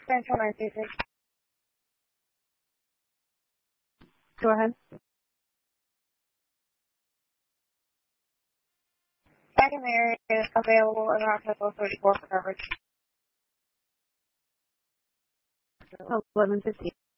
Central 926. Go ahead. Secondary is available in Rockville 34 for coverage. 11:15.